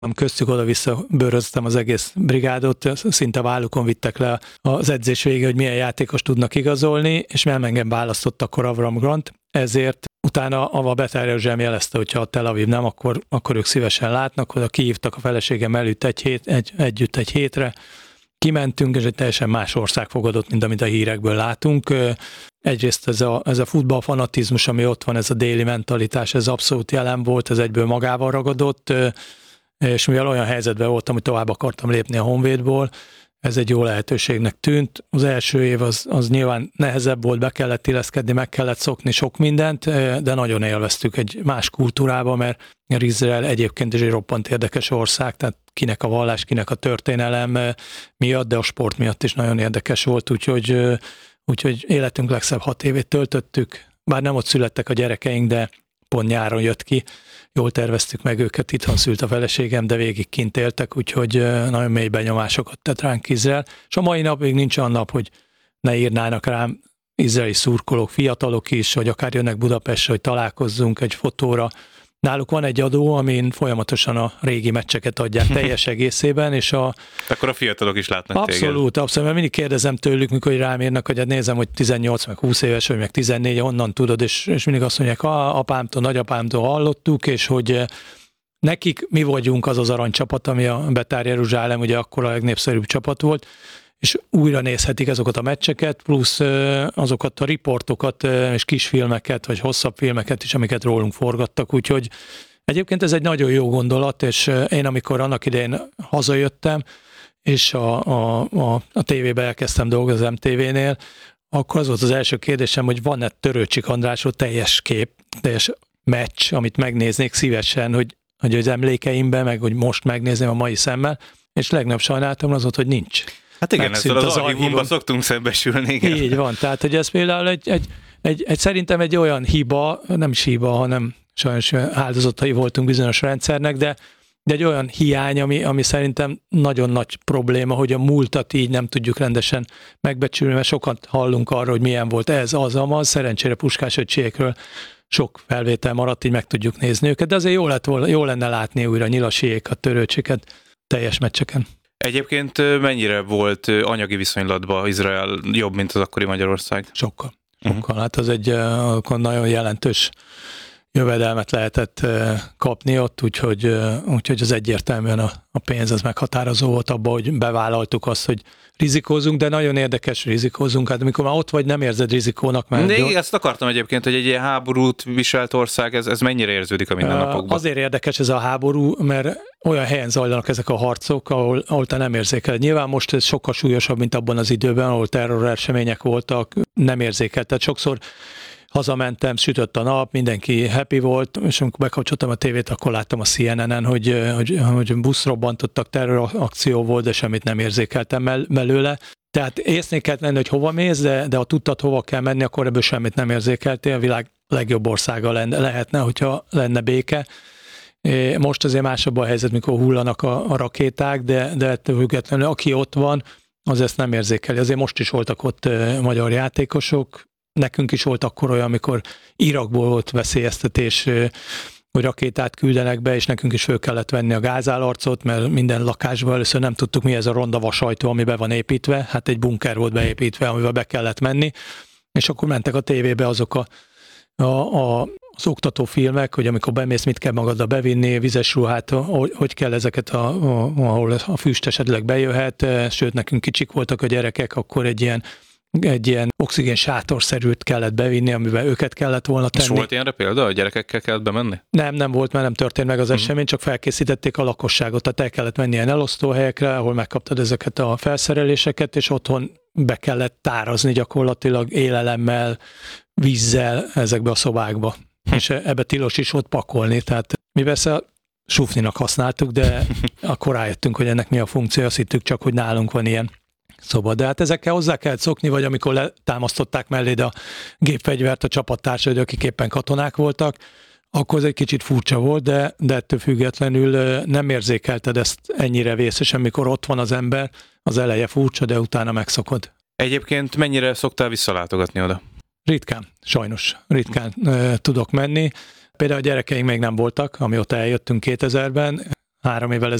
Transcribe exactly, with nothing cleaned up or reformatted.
köztük oda-vissza bőröztem az egész brigádot, szinte vállukon vittek le az edzés végé, hogy milyen játékos tudnak igazolni, és nem engem választott akkor Avram Grant, ezért utána a Beta Jeruzsálem jelezte, hogy ha a Tel Aviv nem, akkor, akkor ők szívesen látnak, oda kihívtak a feleségem előtt egy hét, egy, együtt egy hétre, kimentünk, és egy teljesen más ország fogadott, mint amit a hírekből látunk. Egyrészt ez a, ez a futballfanatizmus, ami ott van, ez a déli mentalitás, ez abszolút jelen volt, ez egyből magával ragadott, és mivel olyan helyzetben voltam, hogy tovább akartam lépni a Honvédból, ez egy jó lehetőségnek tűnt. Az első év az, az nyilván nehezebb volt, be kellett illeszkedni, meg kellett szokni sok mindent, de nagyon élveztük egy más kultúrába, mert Izrael egyébként is egy roppant érdekes ország, tehát kinek a vallás, kinek a történelem miatt, de a sport miatt is nagyon érdekes volt, úgyhogy, úgyhogy életünk legszebb hat évét töltöttük, bár nem ott születtek a gyerekeink, de pont nyáron jött ki, jól terveztük meg őket, itthon szült a feleségem, de végig kint éltek, úgyhogy nagyon mély benyomásokat tett ránk Izrael. És a mai napig nincs olyan nap, hogy ne írnának rám izraeli szurkolók, fiatalok is, vagy akár jönnek Budapestre, hogy találkozzunk egy fotóra. Náluk van egy adó, amin folyamatosan a régi meccseket adják teljes egészében, és a... Akkor a fiatalok is látnak abszolút, téged. Abszolút, abszolút, mert mindig kérdezem tőlük, mikor rám írnak, hogy hát nézem, hogy tizennyolc, meg húsz éves, vagy meg tizennégy, honnan tudod, és, és mindig azt mondják, ah, apámtól, nagyapámtól hallottuk, és hogy nekik mi vagyunk az az aranycsapat, ami a Beta Jeruzsálem, ugye akkor a legnépszerűbb csapat volt, és újra nézhetik azokat a meccseket, plusz azokat a riportokat és kisfilmeket, vagy hosszabb filmeket is, amiket rólunk forgattak, úgyhogy egyébként ez egy nagyon jó gondolat, és én amikor annak idején hazajöttem, és a, a, a, a tévébe elkezdtem dolgozni az em té vé-nél, akkor az volt az első kérdésem, hogy van-e Törőcsik Andrásról teljes kép, teljes meccs, amit megnéznék szívesen, hogy, hogy az emlékeimben, meg hogy most megnézném a mai szemmel, és legnagyobb sajnálatom az volt, hogy nincs. Hát igen, ezzel az, az archívumban szoktunk szembesülni. Igen. Így van, tehát hogy ez például egy, egy, egy, egy, szerintem egy olyan hiba, nem is hiba, hanem sajnos áldozatai voltunk bizonyos rendszernek, de, de egy olyan hiány, ami, ami szerintem nagyon nagy probléma, hogy a múltat így nem tudjuk rendesen megbecsülni, mert sokat hallunk arról, hogy milyen volt ez, az, amaz, szerencsére Puskás öccsékről sok felvétel maradt, így meg tudjuk nézni őket, de azért jó, lett volna, jó lenne látni újra Nyilasiékat, Törőcsiket teljes meccseken. Egyébként mennyire volt anyagi viszonylatban Izrael jobb, mint az akkori Magyarország? Sokkal. Sokkal. Uh-huh. Hát az egy akkor nagyon jelentős jövedelmet lehetett kapni ott, úgyhogy, úgyhogy az egyértelműen a, a pénz az meghatározó volt abban, hogy bevállaltuk azt, hogy rizikózunk, de nagyon érdekes rizikózunk. Hát amikor már ott vagy, nem érzed rizikónak. Mert de jó... ezt akartam egyébként, hogy egy ilyen háborút viselt ország, ez, ez mennyire érződik a mindennapokban? Azért érdekes ez a háború, mert olyan helyen zajlanak ezek a harcok, ahol, ahol te nem érzékeled. Nyilván most ez sokkal súlyosabb, mint abban az időben, ahol terroresemények voltak, nem érzékelted. Sokszor hazamentem, sütött a nap, mindenki happy volt, és amikor bekapcsoltam a tévét, akkor láttam a cé en en-en, hogy, hogy, hogy busz robbantottak, terrorakció volt, de semmit nem érzékeltem belőle. Tehát észnél kellett lenni, hogy hova mész, de, de ha tudtad, hova kell menni, akkor ebből semmit nem érzékeltél. A világ legjobb országa lenne, lehetne, hogyha lenne béke. Most azért másabb a helyzet, mikor hullanak a, a rakéták, de, de ettől függetlenül, aki ott van, az ezt nem érzékeli. Azért most is voltak ott magyar játékosok, nekünk is volt akkor olyan, amikor Irakból volt veszélyeztetés, hogy rakétát küldenek be, és nekünk is föl kellett venni a gázálarcot, mert minden lakásban először nem tudtuk, mi ez a ronda vasajtó, ami be van építve, hát egy bunker volt beépítve, amivel be kellett menni, és akkor mentek a tévébe azok a, a, a az oktatófilmek, hogy amikor bemész, mit kell magaddal bevinni, vizes ruhát, hogy kell ezeket, a, a, ahol a füst esetleg bejöhet, sőt, nekünk kicsik voltak a gyerekek, akkor egy ilyen egy ilyen oxigén sátorszerűt kellett bevinni, amiben őket kellett volna tenni. És volt ilyenre példa, a gyerekekkel kellett bemenni? Nem, nem volt, mert nem történt meg az uh-huh. esemény, csak felkészítették a lakosságot, tehát el kellett menni ilyen elosztóhelyekre, ahol megkaptad ezeket a felszereléseket, és otthon be kellett tárazni gyakorlatilag élelemmel, vízzel ezekbe a szobákba. Hm. És ebbe tilos is volt pakolni, tehát mi persze sufninak használtuk, de akkor rájöttünk, hogy ennek mi a funkció, azt hittük csak, hogy nálunk van ilyen szoba. De hát ezekkel hozzá kellett szokni, vagy amikor letámasztották melléd a gépfegyvert a csapattársaid, akik éppen katonák voltak, akkor ez egy kicsit furcsa volt, de, de ettől függetlenül nem érzékelted ezt ennyire vészesen, mikor ott van az ember, az eleje furcsa, de utána megszokod. Egyébként mennyire szoktál visszalátogatni oda? Ritkán, sajnos. Ritkán uh, tudok menni. Például a gyerekeink még nem voltak, amióta eljöttünk kétezerben. három évvel